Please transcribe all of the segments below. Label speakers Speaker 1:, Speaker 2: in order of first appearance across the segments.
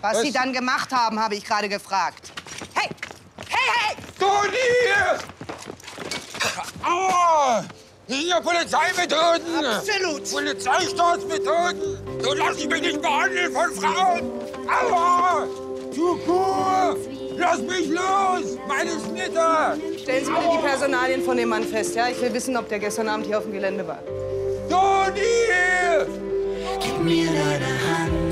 Speaker 1: Was Sie dann gemacht haben, habe ich gerade gefragt. Hey! Hey, hey!
Speaker 2: Toni! Aua! Hier Polizeimethoden!
Speaker 1: Absolut!
Speaker 2: Polizeistaatsmethoden! So lasse ich mich nicht behandeln von Frauen! Aua! Du Kuh! Lass mich los! Meine Schnitter!
Speaker 1: Stellen Sie bitte die Personalien von dem Mann fest, ja? Ich will wissen, ob der gestern Abend hier auf dem Gelände war.
Speaker 2: Toni!
Speaker 3: Gib mir deine Hand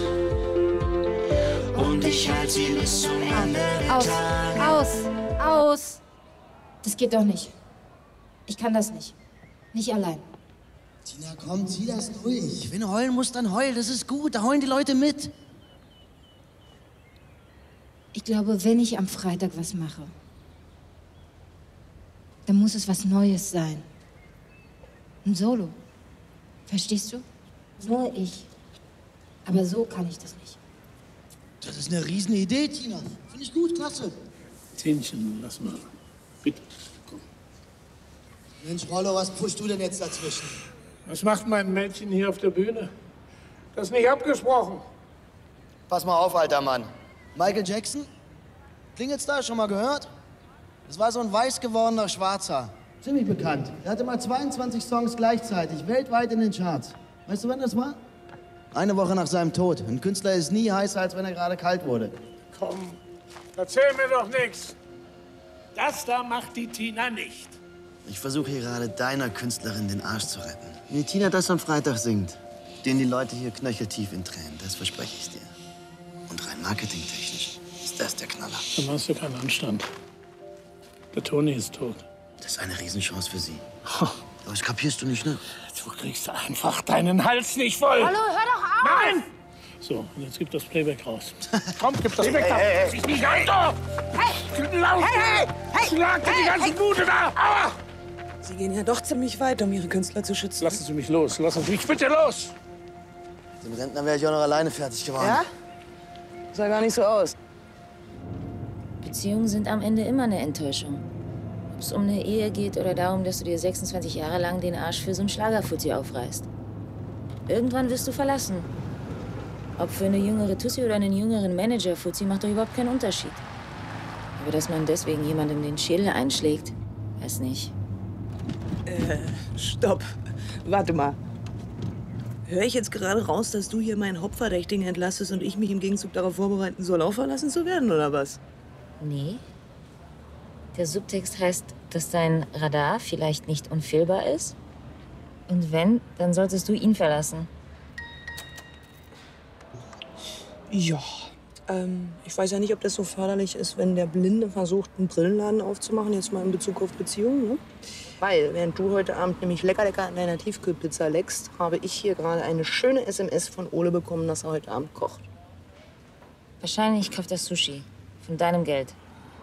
Speaker 3: und ich halte sie bis zum Ende der Tage.
Speaker 4: Aus! Das geht doch nicht. Ich kann das nicht. Nicht allein.
Speaker 5: Tina, komm, zieh das durch. Wenn du heulen musst, dann heul. Das ist gut. Da heulen die Leute mit.
Speaker 4: Ich glaube, wenn ich am Freitag was mache, dann muss es was Neues sein. Ein Solo. Verstehst du? Nur ich. Aber so kann ich das nicht.
Speaker 5: Das ist eine Riesenidee, Tina. Finde ich gut, klasse.
Speaker 6: Tinchen, lass mal. Bitte, komm.
Speaker 5: Mensch, Rollo, was pushst du denn jetzt dazwischen?
Speaker 6: Was macht mein Mädchen hier auf der Bühne? Das ist nicht abgesprochen.
Speaker 5: Pass mal auf, alter Mann. Michael Jackson? Klingelt's da? Schon mal gehört? Das war so ein weiß gewordener Schwarzer. Ziemlich bekannt. Er hatte mal 22 Songs gleichzeitig, weltweit in den Charts. Weißt du, wann das war? Eine Woche nach seinem Tod. Ein Künstler ist nie heißer, als wenn er gerade kalt wurde.
Speaker 6: Komm, erzähl mir doch nichts. Das da macht die Tina nicht.
Speaker 5: Ich versuche hier gerade deiner Künstlerin den Arsch zu retten. Wie Tina das am Freitag singt, stehen die Leute hier knöcheltief in Tränen. Das verspreche ich dir. Und rein marketingtechnisch ist das der Knaller.
Speaker 6: Dann hast du keinen Anstand. Der Toni ist tot.
Speaker 5: Das ist eine Riesenchance für sie. Aber das kapierst du nicht, ne?
Speaker 6: Du kriegst einfach deinen Hals nicht voll.
Speaker 4: Hallo, hör doch auf!
Speaker 6: Nein! So, und jetzt gib das Playback raus. Komm, gib das Playback raus. Ich nicht rein, doch! Laut! Schlag dir die ganze Bude da! Aua!
Speaker 7: Sie gehen ja doch ziemlich weit, um Ihre Künstler zu schützen.
Speaker 6: Lassen Sie mich los. Lassen Sie mich bitte los!
Speaker 5: Den Rentner wäre ich auch noch alleine fertig geworden.
Speaker 7: Ja? Sah gar nicht so aus.
Speaker 8: Beziehungen sind am Ende immer eine Enttäuschung. Ob es um eine Ehe geht oder darum, dass du dir 26 Jahre lang den Arsch für so einen Schlagerfuzzi aufreißt. Irgendwann wirst du verlassen. Ob für eine jüngere Tussi oder einen jüngeren Manager-Fuzzi macht doch überhaupt keinen Unterschied. Aber dass man deswegen jemandem den Schädel einschlägt, weiß nicht.
Speaker 7: Stopp. Warte mal. Höre ich jetzt gerade raus, dass du hier meinen Hauptverdächtigen entlassest und ich mich im Gegenzug darauf vorbereiten soll, auch verlassen zu werden, oder was?
Speaker 8: Nee. Der Subtext heißt, dass dein Radar vielleicht nicht unfehlbar ist. Und wenn, dann solltest du ihn verlassen.
Speaker 7: Ja. Ich weiß ja nicht, ob das so förderlich ist, wenn der Blinde versucht, einen Brillenladen aufzumachen, jetzt mal in Bezug auf Beziehungen, ne? Weil, während du heute Abend nämlich lecker an deiner Tiefkühlpizza leckst, habe ich hier gerade eine schöne SMS von Ole bekommen, dass er heute Abend kocht.
Speaker 8: Wahrscheinlich kauft er Sushi. Von deinem Geld.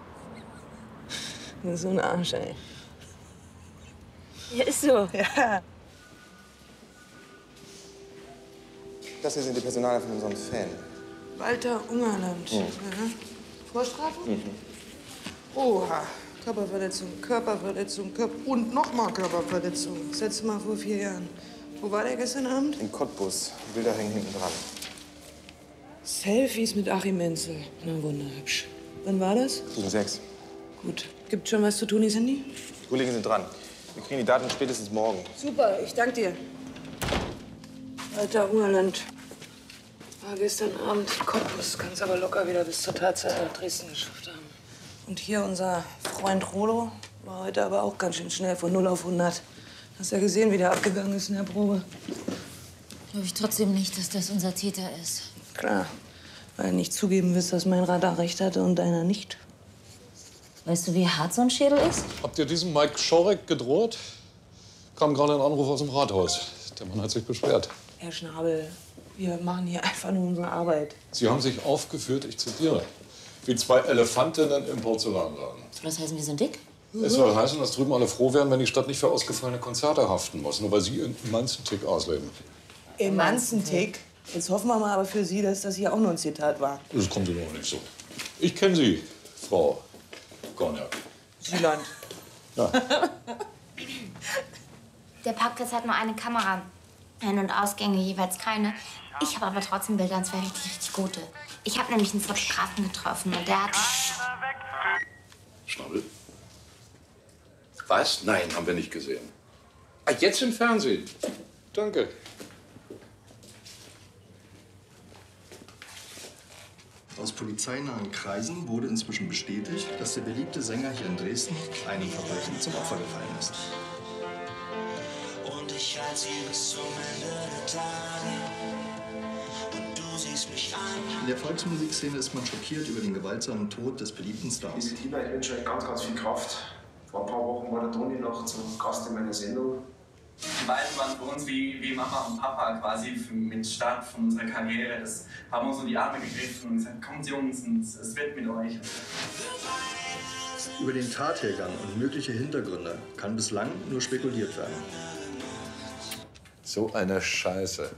Speaker 7: Das ist so ein Arsch, ey.
Speaker 8: Ja, ist so.
Speaker 7: Ja.
Speaker 9: Das hier sind die Personalien von unserem Fan.
Speaker 7: Walter Ungerland. Ja. Vorstrafe? Oha. Körperverletzung und nochmal Körperverletzung. Das letzte Mal vor 4 Jahren. Wo war der gestern Abend?
Speaker 9: In Cottbus. Bilder hängen hinten dran.
Speaker 7: Selfies mit Achim Menzel. Na, wunderhübsch. Wann war das?
Speaker 9: Gegen 6.
Speaker 7: Gut. Gibt schon was zu tun, Handy?
Speaker 9: Die Kollegen sind dran. Wir kriegen die Daten spätestens morgen.
Speaker 7: Super, ich danke dir. Walter Ungerland. War gestern Abend in Cottbus. Kann's aber locker wieder bis zur Tatzeit nach Dresden geschafft haben. Und hier unser Freund Rolo war heute aber auch ganz schön schnell von 0 auf 100. Hast ja gesehen, wie der abgegangen ist in der Probe.
Speaker 8: Glaube ich trotzdem nicht, dass das unser Täter ist.
Speaker 7: Klar, weil du nicht zugeben willst, dass mein Radar recht hatte und deiner nicht.
Speaker 8: Weißt du, wie hart so ein Schädel ist?
Speaker 10: Habt ihr diesem Mike Schorek gedroht? Kam gerade ein Anruf aus dem Rathaus. Der Mann hat sich beschwert.
Speaker 7: Herr Schnabel, wir machen hier einfach nur unsere Arbeit.
Speaker 10: Sie haben sich aufgeführt, ich zitiere, wie 2 Elefantinnen im Porzellanladen.
Speaker 8: Soll das heißen, wir sind dick?
Speaker 10: Es soll heißen, dass drüben alle froh wären, wenn die Stadt nicht für ausgefallene Konzerte haften muss, nur weil Sie einen Manzentick ausleben.
Speaker 7: Emanzentick? Jetzt hoffen wir mal aber für Sie, dass das hier auch nur ein Zitat war.
Speaker 10: Das kommt Ihnen auch nicht so. Ich kenne Sie, Frau Gorniak.
Speaker 7: Süland.
Speaker 10: Ja.
Speaker 4: Der Parkplatz hat nur eine Kamera.
Speaker 11: Ein- und Ausgänge jeweils keine. Ich habe aber trotzdem Bilder, und zwar richtig gute. Ich habe nämlich einen Fotografen getroffen und der hat...
Speaker 10: Schnabel? Was? Nein, haben wir nicht gesehen. Ah, jetzt im Fernsehen. Danke.
Speaker 12: Aus polizeinahen Kreisen wurde inzwischen bestätigt, dass der beliebte Sänger hier in Dresden einem Verbrechen zum Opfer gefallen ist.
Speaker 3: Und ich halte sie bis zum Ende der Tage. Und du siehst mich an.
Speaker 12: In der Volksmusikszene ist man schockiert über den gewaltsamen Tod des beliebten Stars.
Speaker 13: Diese Teamarbeit wünscht euch ganz viel Kraft. Vor ein paar Wochen war der Toni noch zum Gast in meiner Sendung.
Speaker 14: Die beiden waren für uns wie Mama und Papa quasi mit Start von unserer Karriere. Das haben uns so die Arme gegriffen und gesagt, kommt Jungs, es wird mit euch.
Speaker 12: Über den Tathergang und mögliche Hintergründe kann bislang nur spekuliert werden.
Speaker 10: So eine Scheiße.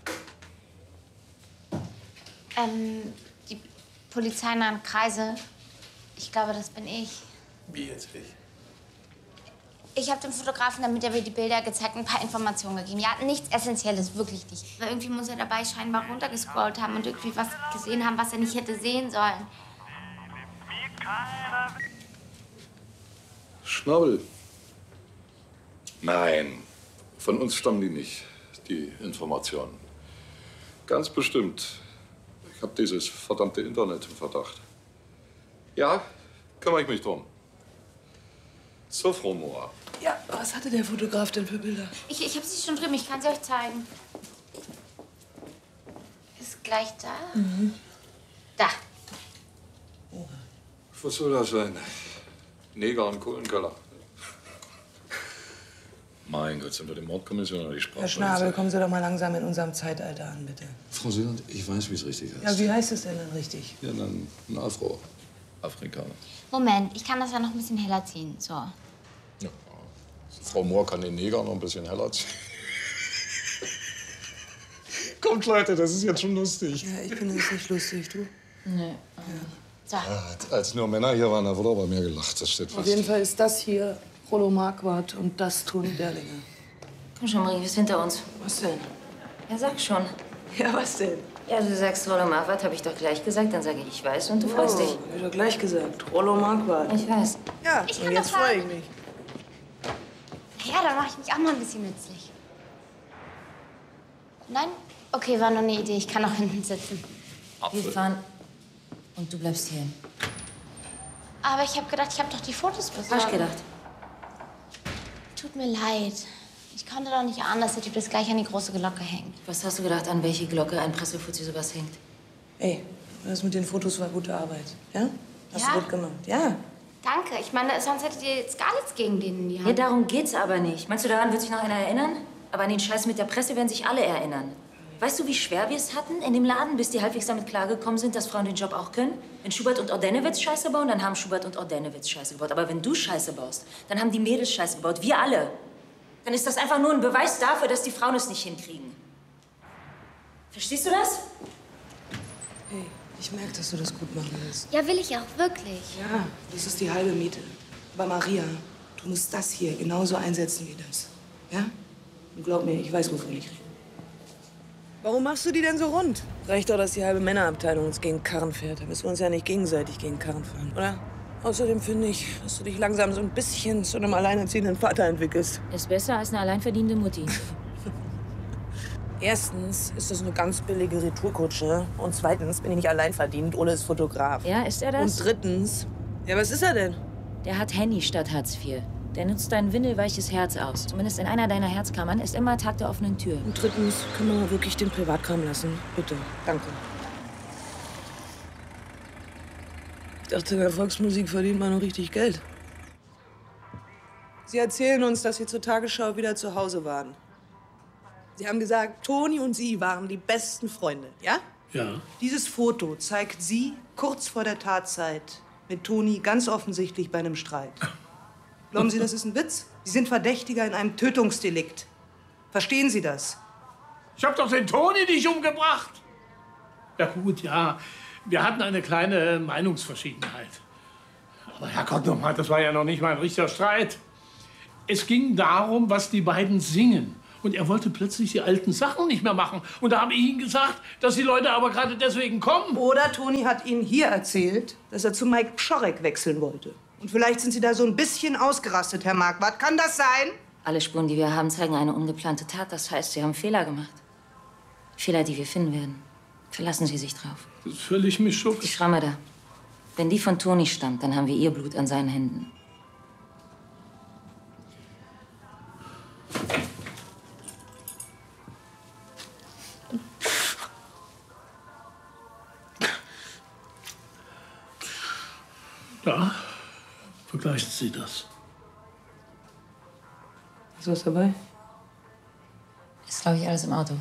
Speaker 11: Die polizeinahen Kreise, ich glaube, das bin ich.
Speaker 10: Wie jetzt ich?
Speaker 11: Ich habe dem Fotografen, damit er mir die Bilder gezeigt, ein paar Informationen gegeben. Ja, nichts Essentielles, wirklich nicht. Weil irgendwie muss er dabei scheinbar runtergescrollt haben und irgendwie was gesehen haben, was er nicht hätte sehen sollen.
Speaker 10: Schnabel. Nein, von uns stammen die nicht, die Informationen. Ganz bestimmt. Ich habe dieses verdammte Internet im Verdacht. Ja, kümmere ich mich drum. So, Frau Mohr.
Speaker 7: Ja, was hatte der Fotograf denn für Bilder?
Speaker 11: Ich habe sie schon drüben, ich kann sie euch zeigen. Ist gleich da?
Speaker 7: Mhm.
Speaker 11: Da.
Speaker 10: Was soll das sein? Neger im Kohlenkeller. Mein Gott, sind wir die Mordkommission oder die
Speaker 7: Herr
Speaker 10: Sprachpolizei?
Speaker 7: Schnabel, kommen Sie doch mal langsam in unserem Zeitalter an, bitte.
Speaker 10: Frau Seeland, ich weiß, wie es richtig heißt.
Speaker 7: Ja, wie heißt es denn dann richtig?
Speaker 10: Ja, dann ein Afro. Afrikaner.
Speaker 11: Moment, ich kann das ja noch ein bisschen heller ziehen. So.
Speaker 10: Ja. Frau Mohr kann den Neger noch ein bisschen heller ziehen. Kommt, Leute, das ist jetzt schon lustig.
Speaker 7: Ja, ich finde es nicht lustig, du?
Speaker 11: Nee. So.
Speaker 10: Ja, als nur Männer hier waren, da wurde aber mehr gelacht. Das steht fest.
Speaker 7: Auf jeden Fall ist das hier Rollo Marquardt und das Toni Derlinger.
Speaker 8: Komm schon, Marie, wir sind hinter uns.
Speaker 7: Was denn?
Speaker 8: Ja, sag schon.
Speaker 7: Ja, was denn?
Speaker 8: Ja, du sagst Rollo Marquardt, habe ich doch gleich gesagt. Dann sage ich weiß und du freust dich.
Speaker 7: Hab ich doch gleich gesagt. Rollo Marquardt.
Speaker 8: Ich weiß.
Speaker 7: Ja,
Speaker 11: Ich
Speaker 7: und
Speaker 11: kann
Speaker 7: jetzt
Speaker 11: das
Speaker 7: freue ich
Speaker 11: haben.
Speaker 7: mich.
Speaker 11: Ja, dann mache ich mich auch mal ein bisschen nützlich. Nein? Okay, war nur eine Idee. Ich kann auch hinten sitzen.
Speaker 8: Wir fahren und du bleibst hier.
Speaker 11: Aber ich habe gedacht, ich habe doch die Fotos besorgt.
Speaker 8: Hast gedacht?
Speaker 11: Tut mir leid. Ich konnte doch nicht ahnen, dass der Typ das gleich an die große Glocke hängt.
Speaker 8: Was hast du gedacht, an welche Glocke ein Pressefuzzi sowas hängt?
Speaker 7: Ey, das mit den Fotos war gute Arbeit. Ja? Hast
Speaker 11: Ja?
Speaker 7: du gut gemacht. Ja.
Speaker 11: Danke. Ich meine, sonst hättet ihr jetzt gar nichts gegen den in die Hand.
Speaker 8: Ja, darum geht's aber nicht. Meinst du, daran wird sich noch einer erinnern? Aber an den Scheiß mit der Presse werden sich alle erinnern. Weißt du, wie schwer wir es hatten in dem Laden, bis die halbwegs damit klargekommen sind, dass Frauen den Job auch können? Wenn Schubert und Ordenewitz Scheiße bauen, dann haben Schubert und Ordenewitz Scheiße gebaut. Aber wenn du Scheiße baust, dann haben die Mädels Scheiße gebaut. Wir alle. Dann ist das einfach nur ein Beweis dafür, dass die Frauen es nicht hinkriegen. Verstehst du das?
Speaker 7: Hey, ich merke, dass du das gut machen willst.
Speaker 11: Ja, will ich auch, wirklich.
Speaker 7: Ja, das ist die halbe Miete. Aber Maria, du musst das hier genauso einsetzen wie das. Ja? Und glaub mir, ich weiß, wovon ich rede. Warum machst du die denn so rund? Reicht doch, dass die halbe Männerabteilung uns gegen Karren fährt. Da müssen wir uns ja nicht gegenseitig gegen Karren fahren, oder? Außerdem finde ich, dass du dich langsam so ein bisschen zu einem alleinerziehenden Vater entwickelst.
Speaker 8: Ist besser als eine alleinverdienende Mutti.
Speaker 7: Erstens ist das eine ganz billige Retourkutsche. Und zweitens bin ich nicht allein verdient, Ole ist Fotograf.
Speaker 8: Ja, ist er das?
Speaker 7: Und drittens, ja, was ist er denn?
Speaker 8: Der hat Handy statt Hartz IV. Der nutzt dein windelweiches Herz aus. Zumindest in einer deiner Herzkammern ist immer Tag der offenen Tür.
Speaker 7: Und drittens, können wir mal wirklich den Privatkram lassen? Bitte. Danke. Ich dachte, in der Volksmusik verdient man noch richtig Geld. Sie erzählen uns, dass Sie zur Tagesschau wieder zu Hause waren. Sie haben gesagt, Toni und Sie waren die besten Freunde, ja?
Speaker 6: Ja.
Speaker 7: Dieses Foto zeigt Sie kurz vor der Tatzeit mit Toni ganz offensichtlich bei einem Streit. Glauben Sie, das ist ein Witz? Sie sind Verdächtiger in einem Tötungsdelikt. Verstehen Sie das?
Speaker 6: Ich hab doch den Toni nicht umgebracht. Ja gut, ja. Wir hatten eine kleine Meinungsverschiedenheit. Aber Herrgott nochmal, das war ja noch nicht mal ein richtiger Streit. Es ging darum, was die beiden singen. Und er wollte plötzlich die alten Sachen nicht mehr machen. Und da habe ich ihm gesagt, dass die Leute aber gerade deswegen kommen.
Speaker 1: Oder Toni hat Ihnen hier erzählt, dass er zu Mike Pschorek wechseln wollte. Und vielleicht sind Sie da so ein bisschen ausgerastet, Herr Marquardt. Kann das sein?
Speaker 8: Alle Spuren, die wir haben, zeigen eine ungeplante Tat. Das heißt, Sie haben Fehler gemacht. Fehler, die wir finden werden. Verlassen Sie sich drauf.
Speaker 6: Das ist völlig Mischugg.
Speaker 8: Die Schramme da. Wenn die von Toni stammt, dann haben wir ihr Blut an seinen Händen.
Speaker 6: Ja, vergleichen Sie das.
Speaker 7: Ist was dabei?
Speaker 8: Ist, glaube ich, alles im Auto.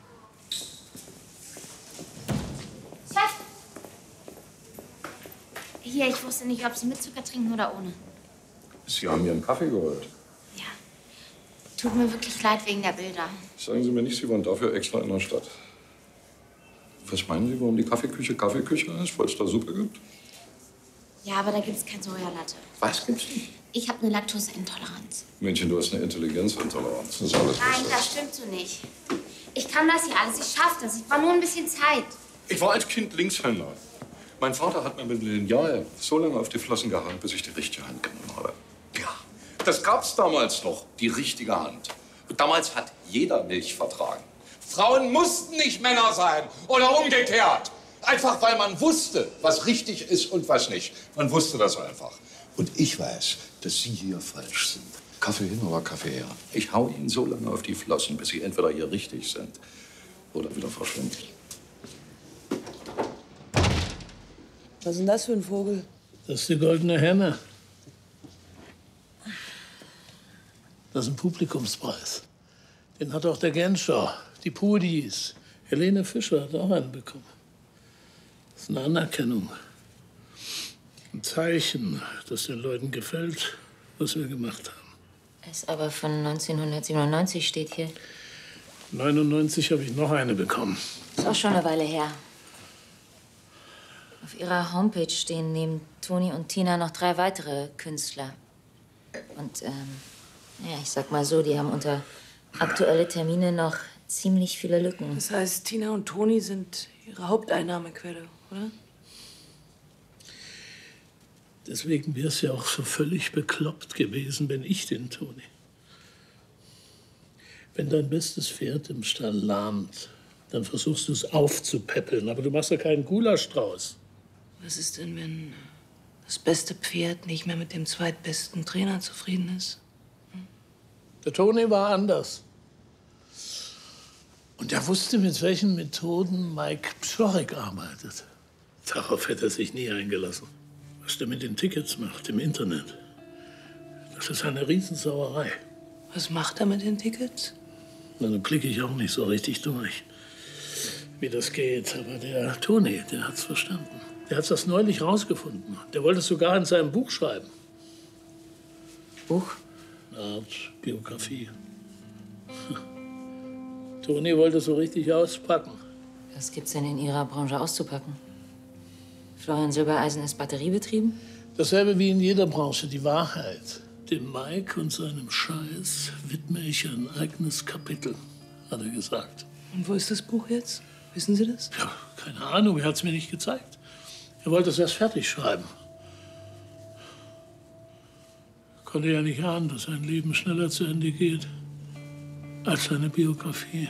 Speaker 11: Chef! Hier, ich wusste nicht, ob Sie mit Zucker trinken oder ohne.
Speaker 10: Sie haben mir einen Kaffee geholt.
Speaker 11: Tut mir wirklich leid wegen der Bilder.
Speaker 10: Sagen Sie mir nicht, Sie waren dafür extra in der Stadt. Was meinen Sie, warum die Kaffeeküche Kaffeeküche heißt? Weil es da Suppe gibt?
Speaker 11: Ja, aber da gibt's kein Sojalatte.
Speaker 10: Was gibt's nicht?
Speaker 11: Ich habe eine Laktoseintoleranz.
Speaker 10: Mädchen, du hast eine Intelligenzintoleranz. Das ist alles.
Speaker 11: Nein, das stimmt so nicht. Ich kann das hier alles. Ich schaff das. Ich brauche nur ein bisschen Zeit.
Speaker 10: Ich war als Kind Linkshänder. Mein Vater hat mir mit dem Lineal so lange auf die Flossen gehauen, bis ich die richtige Hand genommen habe. Ja, das gab's damals noch, die richtige Hand. Und damals hat jeder Milch vertragen. Frauen mussten nicht Männer sein oder umgekehrt. Einfach weil man wusste, was richtig ist und was nicht. Man wusste das einfach. Und ich weiß, dass Sie hier falsch sind. Kaffee hin oder Kaffee her. Ich hau Ihnen so lange auf die Flossen, bis Sie entweder hier richtig sind oder wieder verschwinden.
Speaker 7: Was ist denn das für ein Vogel?
Speaker 6: Das ist die goldene Henne. Das ist ein Publikumspreis. Den hat auch der Genscher, die Pudis. Helene Fischer hat auch einen bekommen. Das ist eine Anerkennung. Ein Zeichen, dass den Leuten gefällt, was wir gemacht haben.
Speaker 8: Ist aber von 1997 steht hier.
Speaker 6: 99 habe ich noch eine bekommen.
Speaker 8: Ist auch schon eine Weile her. Auf ihrer Homepage stehen neben Toni und Tina noch 3 weitere Künstler. Und, ja, ich sag mal so, die haben unter aktuelle Termine noch ziemlich viele Lücken.
Speaker 7: Das heißt, Tina und Toni sind ihre Haupteinnahmequelle, oder?
Speaker 6: Deswegen wäre es ja auch so völlig bekloppt gewesen, wenn ich den Toni. Wenn dein bestes Pferd im Stall lahmt, dann versuchst du es aufzupäppeln. Aber du machst ja keinen Gulasch draus.
Speaker 7: Was ist denn, wenn das beste Pferd nicht mehr mit dem zweitbesten Trainer zufrieden ist?
Speaker 6: Der Toni war anders. Und er wusste, mit welchen Methoden Mike Pschorek arbeitet. Darauf hätte er sich nie eingelassen. Was der mit den Tickets macht im Internet, das ist eine Riesensauerei.
Speaker 7: Was macht er mit den Tickets?
Speaker 6: Na, da blicke ich auch nicht so richtig durch, wie das geht. Aber der Toni, der hat's verstanden. Der hat das neulich rausgefunden. Der wollte es sogar in seinem Buch schreiben.
Speaker 8: Buch?
Speaker 6: Eine Art Biografie. Toni wollte so richtig auspacken.
Speaker 8: Was gibt's denn in Ihrer Branche auszupacken? Florian Silbereisen ist batteriebetrieben?
Speaker 6: Dasselbe wie in jeder Branche, die Wahrheit. Dem Mike und seinem Scheiß widme ich ein eigenes Kapitel, hat er gesagt.
Speaker 7: Und wo ist das Buch jetzt? Wissen Sie das?
Speaker 6: Ja, keine Ahnung, er hat es mir nicht gezeigt. Er wollte es erst fertig schreiben. Konnte ja nicht ahnen, dass sein Leben schneller zu Ende geht als seine Biografie.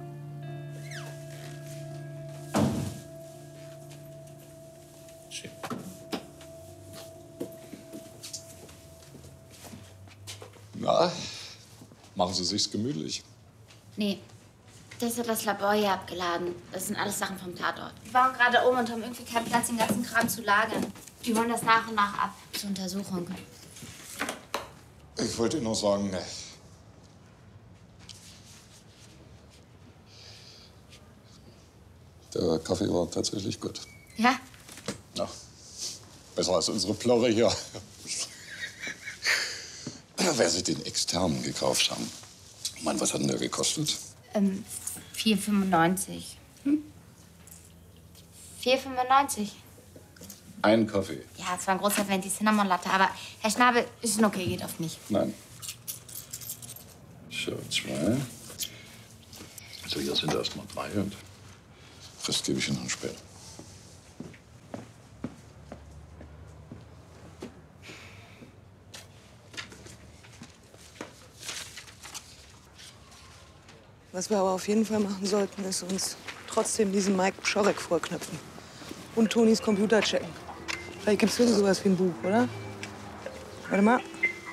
Speaker 10: Na, machen Sie sich's gemütlich.
Speaker 11: Nee, das hat das Labor hier abgeladen. Das sind alles Sachen vom Tatort. Wir waren gerade oben und haben irgendwie keinen Platz, den ganzen Kram zu lagern. Die holen das nach und nach ab zur Untersuchung.
Speaker 10: Ich wollte Ihnen noch sagen, der Kaffee war tatsächlich gut.
Speaker 11: Ja?
Speaker 10: Ja, besser als unsere Plorre hier. Wer sich den externen gekauft haben. Mann, was hat denn der gekostet?
Speaker 11: 4,95. 4,95.
Speaker 10: Ein Kaffee.
Speaker 11: Ja, es war ein großer Venti Cinnamon Latte, aber Herr Schnabel, ist schon okay, geht auf mich.
Speaker 10: Nein. So, 2. Also hier sind erst mal 3 und Rest gebe ich Ihnen dann später.
Speaker 7: Was wir aber auf jeden Fall machen sollten, ist uns trotzdem diesen Mike Pschorek vorknöpfen. Und Tonis Computer checken. Vielleicht gibt's wirklich sowas wie ein Buch, oder? Warte mal.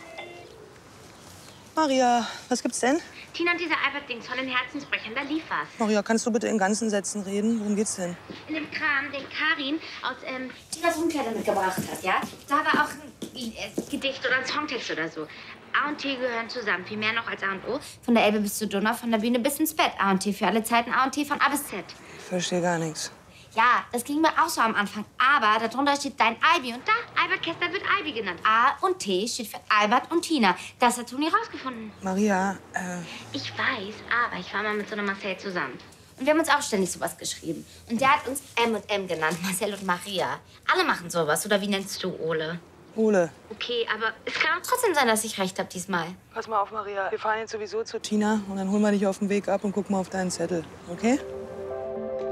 Speaker 7: Maria, was gibt's denn?
Speaker 11: Tina und dieser Albert-Dings von den Herzensbrechern, da lief was.
Speaker 7: Maria, kannst du bitte in ganzen Sätzen reden? Worum geht's denn?
Speaker 11: In dem Kram, den Karin aus Tinas Umkleider mitgebracht hat, ja? Da war auch ein Gedicht oder ein Songtext oder so. A und T gehören zusammen, viel mehr noch als A und O. Von der Elbe bis zur Donau, von der Bühne bis ins Bett. A und T für alle Zeiten, A und T von A bis Z.
Speaker 7: Ich verstehe gar nichts.
Speaker 11: Ja, das ging mir auch so am Anfang. Aber darunter steht dein Ivy. Und da, Albert Kessler wird Ivy genannt. A und T steht für Albert und Tina. Das hat Toni rausgefunden.
Speaker 7: Maria,
Speaker 11: Ich weiß, aber ich war mal mit so einer Marcel zusammen. Und wir haben uns auch ständig sowas geschrieben. Und der hat uns M und M genannt, Marcel und Maria. Alle machen sowas. Oder wie nennst du Ole?
Speaker 7: Ole.
Speaker 11: Okay, aber es kann auch trotzdem sein, dass ich recht habe diesmal.
Speaker 7: Pass mal auf, Maria. Wir fahren jetzt sowieso zu Tina und dann holen wir dich auf dem Weg ab und gucken mal auf deinen Zettel, okay?